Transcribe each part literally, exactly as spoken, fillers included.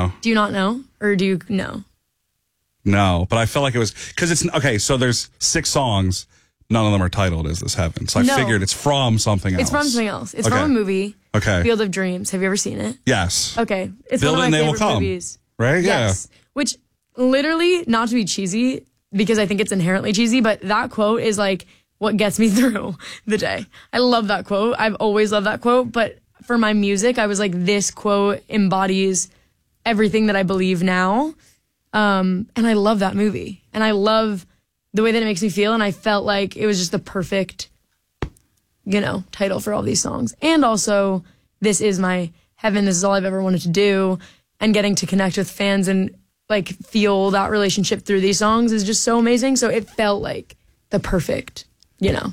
No. Do you not know? Or do you know? No, but I felt like it was, because it's, okay, so there's six songs. None of them are titled Is This Heaven? So I No. figured it's from something else. It's from something else. It's Okay. from a movie. Okay. Field of Dreams. Have you ever seen it? Yes. Okay. It's Build one it of my and they will favorite come. movies. Right? Yes. Which, literally, not to be cheesy, because I think it's inherently cheesy, but that quote is like what gets me through the day. I love that quote. I've always loved that quote. But for my music, I was like, this quote embodies everything that I believe now. Um, and I love that movie. And I love the way that it makes me feel. And I felt like it was just the perfect, you know, title for all these songs. And also, this is my heaven. This is all I've ever wanted to do. And getting to connect with fans and like feel that relationship through these songs is just so amazing. So it felt like the perfect, you know.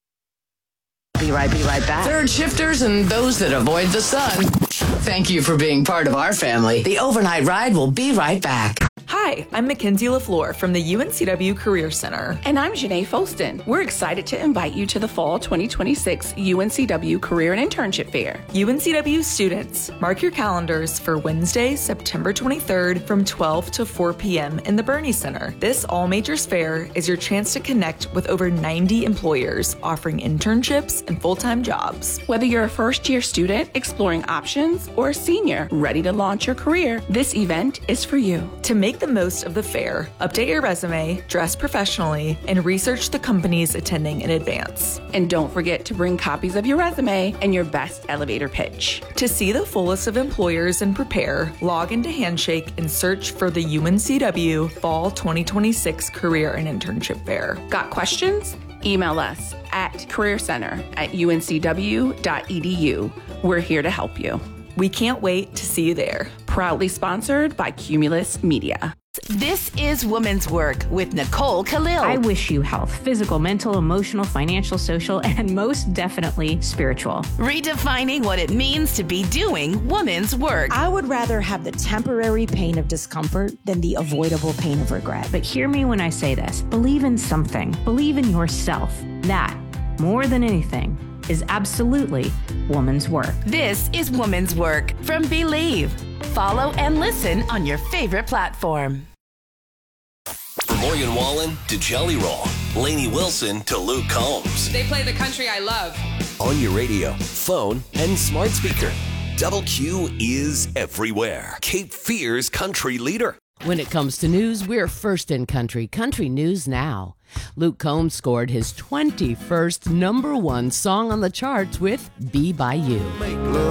Be right, be right back. Third shifters and those that avoid the sun. Thank you for being part of our family. The overnight ride will be right back. Hi, I'm Mackenzie LaFleur from the U N C W Career Center. And I'm Janae Folston. We're excited to invite you to the Fall twenty twenty-six U N C W Career and Internship Fair. U N C W students, mark your calendars for Wednesday, September twenty-third from twelve to four p.m. in the Bernie Center. This all majors fair is your chance to connect with over ninety employers offering internships and full-time jobs. Whether you're a first-year student exploring options or a senior ready to launch your career, this event is for you. To make the most of the fair, update your resume, dress professionally, and research the companies attending in advance. And don't forget to bring copies of your resume and your best elevator pitch. To see the full list of employers and prepare, log into Handshake and search for the U N C W Fall twenty twenty-six Career and Internship Fair. Got questions? Email us at careercenter at u n c w dot e d u. We're here to help you. We can't wait to see you there. Proudly sponsored by Cumulus Media. This is Women's Work with Nicole Khalil. I wish you health, physical, mental, emotional, financial, social, and most definitely spiritual. Redefining what it means to be doing women's work. I would rather have the temporary pain of discomfort than the avoidable pain of regret. But hear me when I say this. Believe in something. Believe in yourself. That, more than anything, is absolutely woman's work. This is Woman's Work from Believe. Follow and listen on your favorite platform. From Morgan Wallen to Jelly Roll, Lainey Wilson to Luke Combs. They play the country I love. On your radio, phone, and smart speaker. Double Q is everywhere. Cape Fear's country leader. When it comes to news, we're first in country. Country News Now. Luke Combs scored his twenty-first number one song on the charts with Be By You. Make love